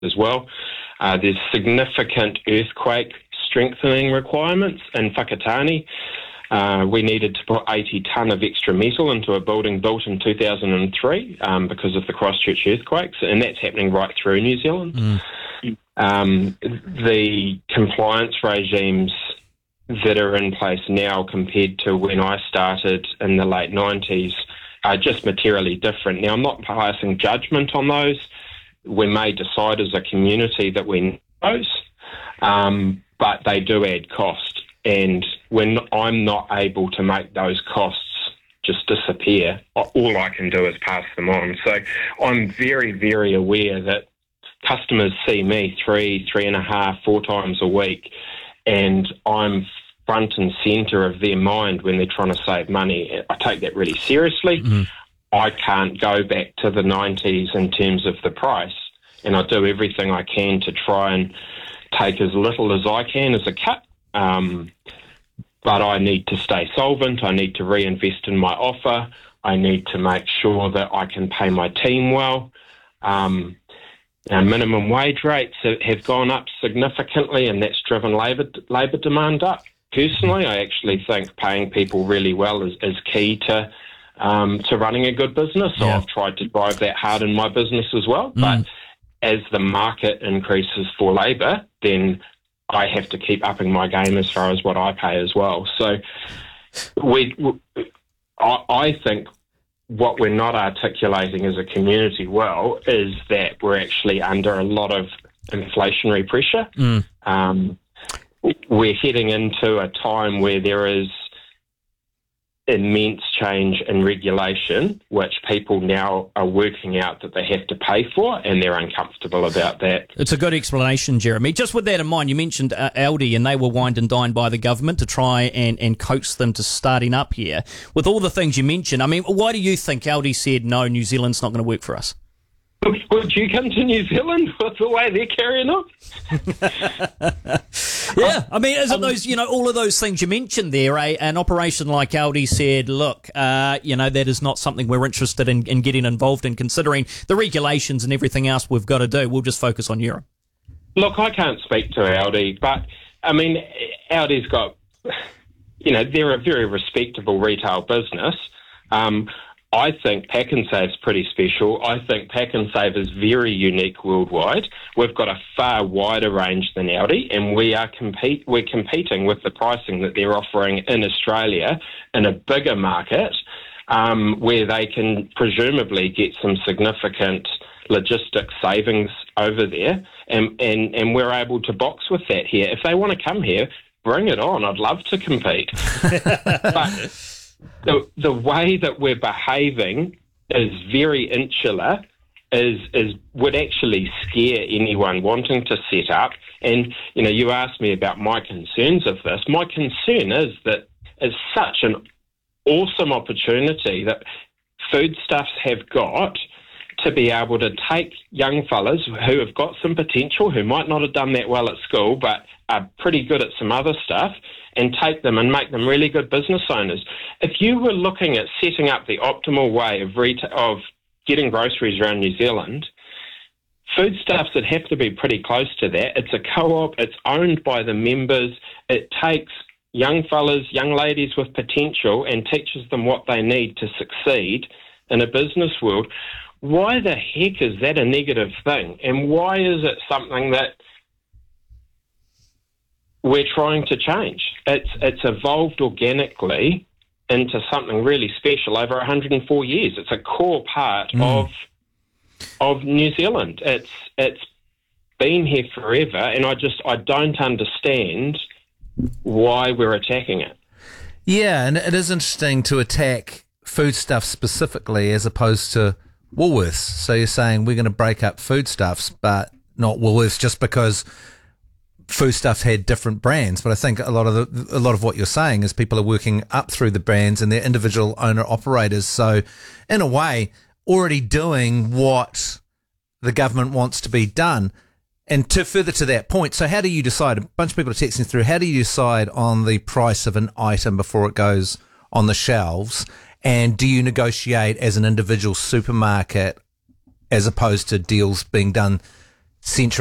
as well. There's significant earthquake strengthening requirements in Whakatane. We needed to put 80 tonne of extra metal into a building built in 2003 because of the Christchurch earthquakes, and that's happening right through New Zealand. The compliance regimes that are in place now compared to when I started in the late 90s are just materially different. Now, I'm not passing judgment on those. We may decide as a community that we need those, but they do add cost. And when I'm not able to make those costs just disappear, all I can do is pass them on. So I'm very, very aware that customers see me 3.5, 4 times a week, and I'm front and centre of their mind when they're trying to save money. I take that really seriously. I can't go back to the 90s in terms of the price, and I do everything I can to try and take as little as I can as a cut. But I need to stay solvent. I need to reinvest in my offer. I need to make sure that I can pay my team well. Our minimum wage rates have gone up significantly, and that's driven labour demand up. Personally, I actually think paying people really well is key to running a good business. So I've tried to drive that hard in my business as well. But as the market increases for labour, then I have to keep upping my game as far as what I pay as well. So I think what we're not articulating as a community well is that we're actually under a lot of inflationary pressure. We're heading into a time where there is immense change in regulation, which people now are working out that they have to pay for, and they're uncomfortable about that. It's a good explanation, Jeremy. Just with that in mind, you mentioned Aldi, and they were wined and dined by the government to try and coax them to starting up here. With all the things you mentioned, I mean, why do you think Aldi said, no, New Zealand's not going to work for us? Would you come to New Zealand with the way they're carrying on? Yeah, I mean, isn't those, all of those things you mentioned there, an operation like Aldi said, look, that is not something we're interested in getting involved in, considering the regulations and everything else we've got to do. We'll just focus on Europe. Look, I can't speak to Aldi, but, I mean, Aldi's got, they're a very respectable retail business. I think Pak'nSave's pretty special. I think Pak'nSave is very unique worldwide. We've got a far wider range than Aldi, and we're competing with the pricing that they're offering in Australia in a bigger market, where they can presumably get some significant logistics savings over there, and we're able to box with that here. If they want to come here, bring it on. I'd love to compete. But the way that we're behaving is very insular, would actually scare anyone wanting to set up. And, you asked me about my concerns of this. My concern is that it's such an awesome opportunity that Foodstuffs have got to be able to take young fellas who have got some potential, who might not have done that well at school, but are pretty good at some other stuff, and take them and make them really good business owners. If you were looking at setting up the optimal way of getting groceries around New Zealand, Foodstuffs would have to be pretty close to that. It's a co-op. It's owned by the members. It takes young fellas, young ladies with potential and teaches them what they need to succeed in a business world. Why the heck is that a negative thing? And why is it something that we're trying to change? It's evolved organically into something really special over 104 years. It's a core part of New Zealand. It's been here forever, and I don't understand why we're attacking it. Yeah, and it is interesting to attack Foodstuffs specifically as opposed to Woolworths. So you're saying we're going to break up Foodstuffs, but not Woolworths, just because Foodstuffs had different brands. But I think a lot of what you're saying is people are working up through the brands and they're individual owner operators. So in a way, already doing what the government wants to be done. And to further to that point, so how do you decide? A bunch of people are texting through. How do you decide on the price of an item before it goes on the shelves? And do you negotiate as an individual supermarket as opposed to deals being done central